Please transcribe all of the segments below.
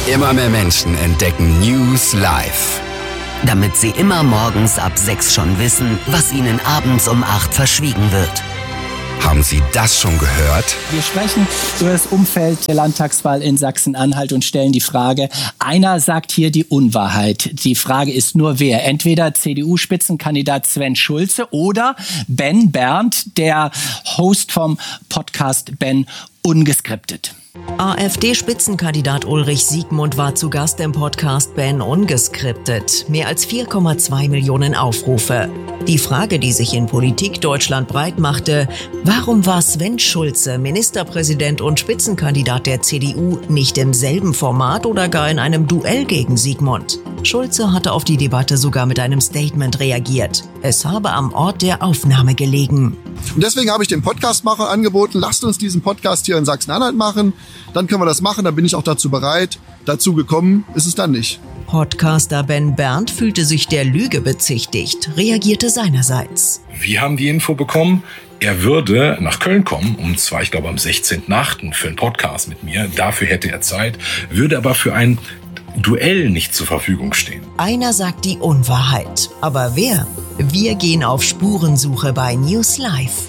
Immer mehr Menschen entdecken News Live. Damit sie immer morgens ab 6 schon wissen, was ihnen abends um 8 verschwiegen wird. Haben Sie das schon gehört? Wir sprechen über das Umfeld der Landtagswahl in Sachsen-Anhalt und stellen die Frage, einer sagt hier die Unwahrheit. Die Frage ist nur wer. Entweder CDU-Spitzenkandidat Sven Schulze oder Ben Berndt, der Host vom Podcast Ben Ungeskriptet. AfD-Spitzenkandidat Ulrich Siegmund war zu Gast im Podcast Ben Ungeskriptet. Mehr als 4,2 Millionen Aufrufe. Die Frage, die sich in Politik Deutschland breit machte: Warum war Sven Schulze, Ministerpräsident und Spitzenkandidat der CDU, nicht im selben Format oder gar in einem Duell gegen Siegmund? Schulze hatte auf die Debatte sogar mit einem Statement reagiert. Es habe am Ort der Aufnahme gelegen. Und deswegen habe ich den Podcastmachern angeboten, lasst uns diesen Podcast hier in Sachsen-Anhalt machen. Dann können wir das machen, dann bin ich auch dazu bereit. Dazu gekommen ist es dann nicht. Podcaster Ben Berndt fühlte sich der Lüge bezichtigt, reagierte seinerseits. Wir haben die Info bekommen, er würde nach Köln kommen, und zwar, ich glaube, am 16.8. für einen Podcast mit mir. Dafür hätte er Zeit, würde aber für ein Duell nicht zur Verfügung stehen. Einer sagt die Unwahrheit. Aber wer? Wir gehen auf Spurensuche bei News Live.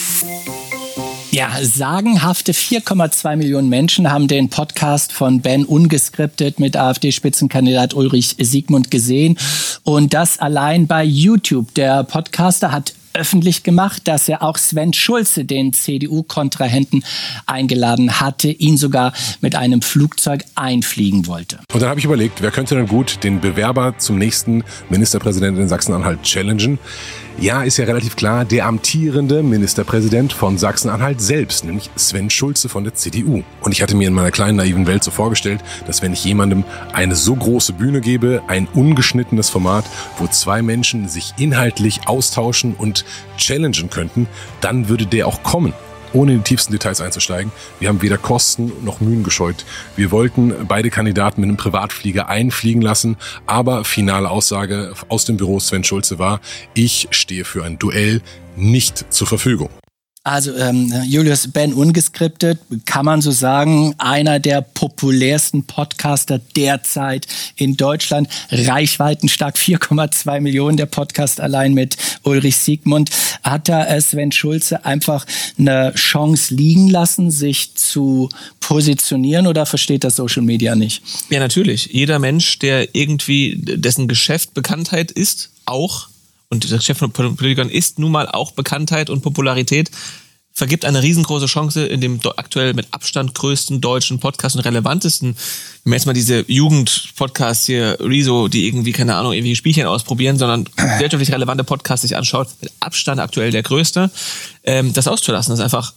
Ja, sagenhafte 4,2 Millionen Menschen haben den Podcast von Ben Ungeskriptet mit AfD-Spitzenkandidat Ulrich Siegmund gesehen. Und das allein bei YouTube. Der Podcaster hat öffentlich gemacht, dass er auch Sven Schulze, den CDU-Kontrahenten, eingeladen hatte, ihn sogar mit einem Flugzeug einfliegen wollte. Und dann habe ich überlegt, wer könnte dann gut den Bewerber zum nächsten Ministerpräsidenten in Sachsen-Anhalt challengen? Ja, ist ja relativ klar, der amtierende Ministerpräsident von Sachsen-Anhalt selbst, nämlich Sven Schulze von der CDU. Und ich hatte mir in meiner kleinen naiven Welt so vorgestellt, dass wenn ich jemandem eine so große Bühne gebe, ein ungeschnittenes Format, wo zwei Menschen sich inhaltlich austauschen und challengen könnten, dann würde der auch kommen. Ohne in die tiefsten Details einzusteigen. Wir haben weder Kosten noch Mühen gescheut. Wir wollten beide Kandidaten mit einem Privatflieger einfliegen lassen, aber finale Aussage aus dem Büro Sven Schulze war: Ich stehe für ein Duell nicht zur Verfügung. Also Julius, Ben Ungeskriptet, kann man so sagen, einer der populärsten Podcaster derzeit in Deutschland. Reichweitenstark, 4,2 Millionen der Podcast allein mit Ulrich Siegmund. Hat da Sven Schulze einfach eine Chance liegen lassen, sich zu positionieren, oder versteht das Social Media nicht? Ja, natürlich. Jeder Mensch, der irgendwie, dessen Geschäft Bekanntheit ist, auch, und das Geschäft von Politikern ist nun mal auch Bekanntheit und Popularität, vergibt eine riesengroße Chance in dem aktuell mit Abstand größten deutschen Podcast und relevantesten. Wenn wir jetzt mal diese Jugend-Podcasts hier, Rezo, die irgendwie, keine Ahnung, irgendwie Spielchen ausprobieren, sondern wirtschaftlich relevante Podcasts sich anschaut, mit Abstand aktuell der größte, das auszulassen, ist einfach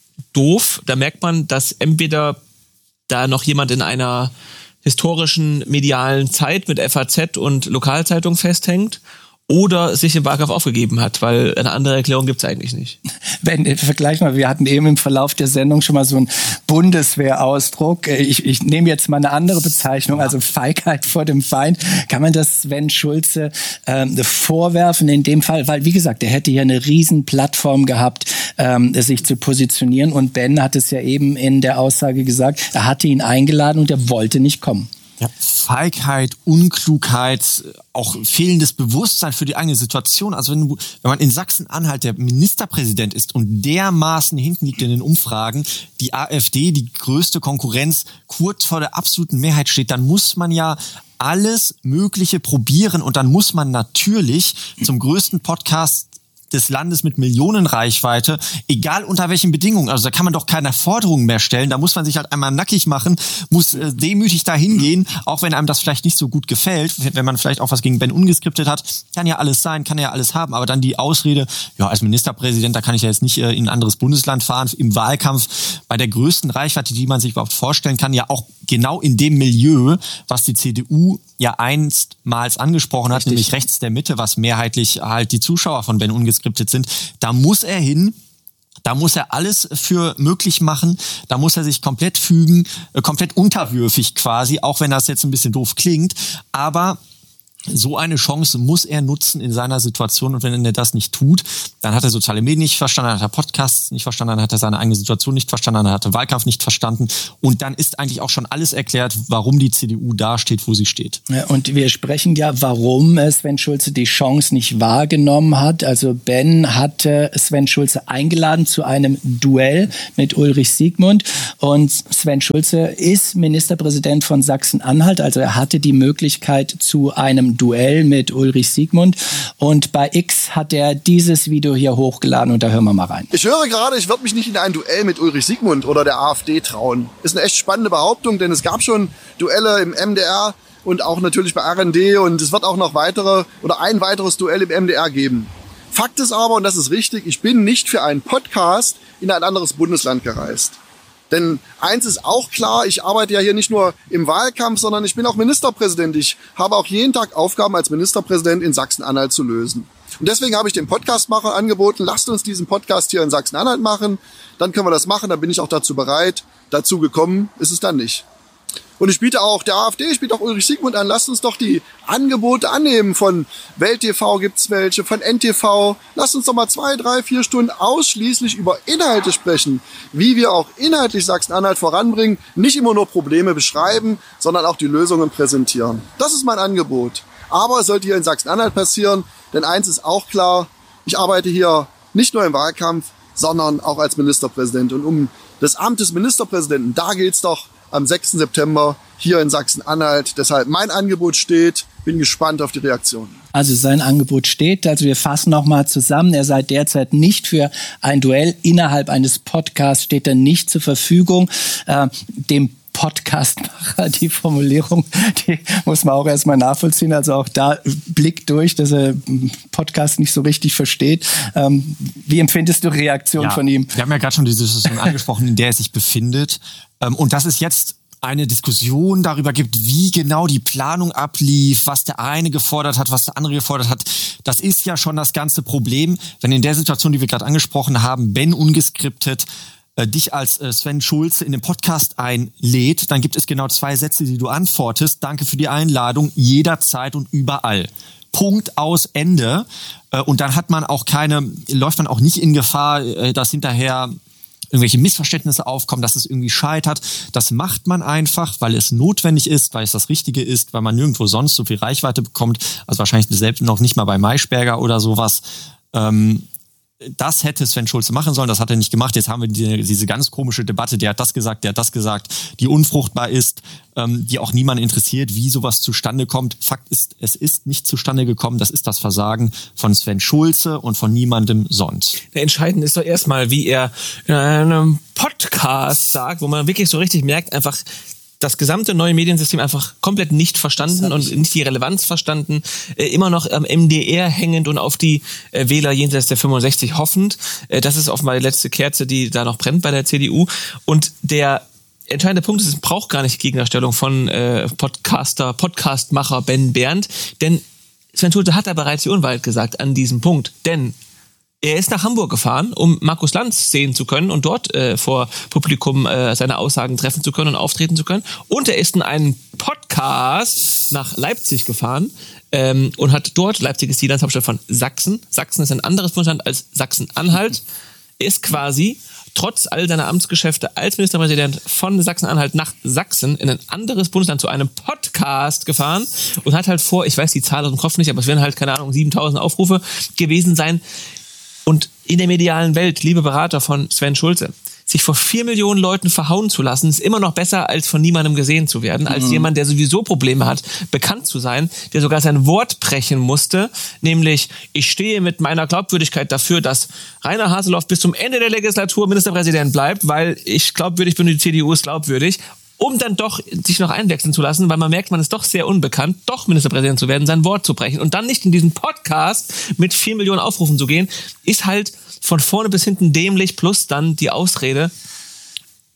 doof. Da merkt man, dass entweder da noch jemand in einer historischen medialen Zeit mit FAZ und Lokalzeitung festhängt oder sich im Wahlkampf aufgegeben hat, weil eine andere Erklärung gibt's eigentlich nicht. Ben, vergleich mal, wir hatten eben im Verlauf der Sendung schon mal so einen Bundeswehrausdruck. Ich nehme jetzt mal eine andere Bezeichnung, also Feigheit vor dem Feind. Kann man das Sven Schulze vorwerfen in dem Fall? Weil, wie gesagt, er hätte hier eine riesen Plattform gehabt, sich zu positionieren. Und Ben hat es ja eben in der Aussage gesagt, er hatte ihn eingeladen und er wollte nicht kommen. Ja, Feigheit, Unklugheit, auch fehlendes Bewusstsein für die eigene Situation. Also wenn man in Sachsen-Anhalt der Ministerpräsident ist und dermaßen hinten liegt in den Umfragen, die AfD, die größte Konkurrenz, kurz vor der absoluten Mehrheit steht, dann muss man ja alles Mögliche probieren und dann muss man natürlich zum größten Podcast des Landes mit Millionenreichweite, egal unter welchen Bedingungen. Also da kann man doch keine Forderungen mehr stellen. Da muss man sich halt einmal nackig machen, muss demütig da hingehen, auch wenn einem das vielleicht nicht so gut gefällt, wenn man vielleicht auch was gegen Ben Ungeskriptet hat. Kann ja alles sein, kann ja alles haben, aber dann die Ausrede, ja, als Ministerpräsident, da kann ich ja jetzt nicht in ein anderes Bundesland fahren, im Wahlkampf bei der größten Reichweite, die man sich überhaupt vorstellen kann, ja auch genau in dem Milieu, was die CDU ja einstmals angesprochen hat, nämlich rechts der Mitte, was mehrheitlich halt die Zuschauer von Ben Ungeskriptet sind. Da muss er hin, da muss er alles für möglich machen, da muss er sich komplett fügen, komplett unterwürfig quasi, auch wenn das jetzt ein bisschen doof klingt, aber So eine Chance muss er nutzen in seiner Situation, und wenn er das nicht tut, dann hat er soziale Medien nicht verstanden, dann hat er Podcasts nicht verstanden, dann hat er seine eigene Situation nicht verstanden, dann hat er Wahlkampf nicht verstanden, und dann ist eigentlich auch schon alles erklärt, warum die CDU da steht, wo sie steht. Ja, und wir sprechen ja, warum Sven Schulze die Chance nicht wahrgenommen hat. Also Ben hatte Sven Schulze eingeladen zu einem Duell mit Ulrich Siegmund, und Sven Schulze ist Ministerpräsident von Sachsen-Anhalt, also er hatte die Möglichkeit zu einem Duell mit Ulrich Siegmund, und bei X hat er dieses Video hier hochgeladen, und da hören wir mal rein. Ich höre gerade, ich würde mich nicht in ein Duell mit Ulrich Siegmund oder der AfD trauen. Ist eine echt spannende Behauptung, denn es gab schon Duelle im MDR und auch natürlich bei RND, und es wird auch noch weitere oder ein weiteres Duell im MDR geben. Fakt ist aber, und das ist richtig, ich bin nicht für einen Podcast in ein anderes Bundesland gereist. Denn eins ist auch klar, ich arbeite ja hier nicht nur im Wahlkampf, sondern ich bin auch Ministerpräsident. Ich habe auch jeden Tag Aufgaben als Ministerpräsident in Sachsen-Anhalt zu lösen. Und deswegen habe ich den Podcastmachern angeboten, lasst uns diesen Podcast hier in Sachsen-Anhalt machen. Dann können wir das machen, dann bin ich auch dazu bereit. Dazu gekommen ist es dann nicht. Und ich biete auch der AfD, ich biete auch Ulrich Siegmund an, lasst uns doch die Angebote annehmen. Von Welt TV gibt's welche, von NTV. Lasst uns doch mal 2, 3, 4 Stunden ausschließlich über Inhalte sprechen. Wie wir auch inhaltlich Sachsen-Anhalt voranbringen. Nicht immer nur Probleme beschreiben, sondern auch die Lösungen präsentieren. Das ist mein Angebot. Aber es sollte hier in Sachsen-Anhalt passieren, denn eins ist auch klar, ich arbeite hier nicht nur im Wahlkampf, sondern auch als Ministerpräsident. Und um das Amt des Ministerpräsidenten, da geht's doch am 6. September hier in Sachsen-Anhalt. Deshalb mein Angebot steht. Bin gespannt auf die Reaktion. Also sein Angebot steht. Also wir fassen nochmal zusammen. Er sei derzeit nicht für ein Duell innerhalb eines Podcasts, steht er nicht zur Verfügung. Dem Podcastmacher, die Formulierung, die muss man auch erstmal nachvollziehen. Also auch da Blick durch, dass er Podcast nicht so richtig versteht. Wie empfindest du Reaktion von ihm? Wir haben ja gerade schon die Situation angesprochen, in der er sich befindet. Und dass es jetzt eine Diskussion darüber gibt, wie genau die Planung ablief, was der eine gefordert hat, was der andere gefordert hat. Das ist ja schon das ganze Problem, wenn in der Situation, die wir gerade angesprochen haben, Ben ungeskriptet dich als Sven Schulze in den Podcast einlädt, dann gibt es genau 2 Sätze, die du antwortest. Danke für die Einladung, jederzeit und überall. Punkt, aus, Ende. Und dann hat man auch läuft man auch nicht in Gefahr, dass hinterher irgendwelche Missverständnisse aufkommen, dass es irgendwie scheitert. Das macht man einfach, weil es notwendig ist, weil es das Richtige ist, weil man nirgendwo sonst so viel Reichweite bekommt. Also wahrscheinlich selbst noch nicht mal bei Maischberger oder sowas. Das hätte Sven Schulze machen sollen, das hat er nicht gemacht. Jetzt haben wir diese ganz komische Debatte, der hat das gesagt, die unfruchtbar ist, die auch niemanden interessiert, wie sowas zustande kommt. Fakt ist, es ist nicht zustande gekommen. Das ist das Versagen von Sven Schulze und von niemandem sonst. Der Entscheidende ist doch erstmal, wie er in einem Podcast sagt, wo man wirklich so richtig merkt, einfach das gesamte neue Mediensystem einfach komplett nicht verstanden und nicht die Relevanz verstanden, immer noch am MDR hängend und auf die Wähler jenseits der 65 hoffend. Das ist offenbar die letzte Kerze, die da noch brennt bei der CDU. Und der entscheidende Punkt ist, es braucht gar nicht Gegendarstellung von Podcastmacher Ben Berndt, denn Sven Schulze hat da bereits die Unwahrheit gesagt an diesem Punkt, denn er ist nach Hamburg gefahren, um Markus Lanz sehen zu können und dort vor Publikum seine Aussagen treffen zu können und auftreten zu können. Und er ist in einen Podcast nach Leipzig gefahren und hat dort, Leipzig ist die Landeshauptstadt von Sachsen. Sachsen ist ein anderes Bundesland als Sachsen-Anhalt. Er ist quasi trotz all seiner Amtsgeschäfte als Ministerpräsident von Sachsen-Anhalt nach Sachsen in ein anderes Bundesland zu einem Podcast gefahren und hat halt vor, ich weiß die Zahl aus dem Kopf nicht, aber es werden halt, keine Ahnung, 7.000 Aufrufe gewesen sein. Und in der medialen Welt, liebe Berater von Sven Schulze, sich vor 4 Millionen Leuten verhauen zu lassen, ist immer noch besser, als von niemandem gesehen zu werden, als jemand, der sowieso Probleme hat, bekannt zu sein, der sogar sein Wort brechen musste, nämlich, ich stehe mit meiner Glaubwürdigkeit dafür, dass Rainer Haseloff bis zum Ende der Legislatur Ministerpräsident bleibt, weil ich glaubwürdig bin und die CDU ist glaubwürdig, um dann doch sich noch einwechseln zu lassen, weil man merkt, man ist doch sehr unbekannt, doch Ministerpräsident zu werden, sein Wort zu brechen und dann nicht in diesen Podcast mit 4 Millionen Aufrufen zu gehen, ist halt von vorne bis hinten dämlich, plus dann die Ausrede,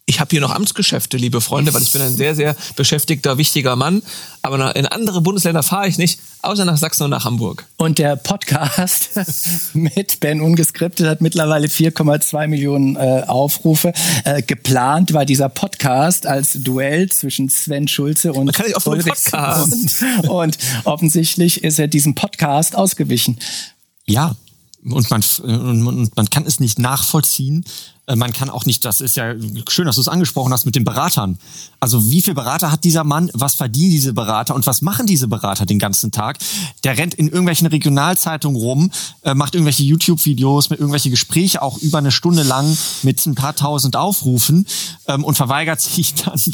ich habe hier noch Amtsgeschäfte, liebe Freunde, weil ich bin ein sehr, sehr beschäftigter, wichtiger Mann. Aber in andere Bundesländer fahre ich nicht, außer nach Sachsen und nach Hamburg. Und der Podcast mit Ben Ungeskriptet hat mittlerweile 4,2 Millionen Aufrufe. Geplant war dieser Podcast als Duell zwischen Sven Schulze und Ulrich. Und offensichtlich ist er diesem Podcast ausgewichen. Ja, und man kann es nicht nachvollziehen. Man kann auch nicht, das ist ja schön, dass du es angesprochen hast mit den Beratern. Also wie viele Berater hat dieser Mann, was verdienen diese Berater und was machen diese Berater den ganzen Tag? Der rennt in irgendwelchen Regionalzeitungen rum, macht irgendwelche YouTube-Videos mit irgendwelche Gespräche auch über eine Stunde lang mit ein paar tausend Aufrufen und verweigert sich dann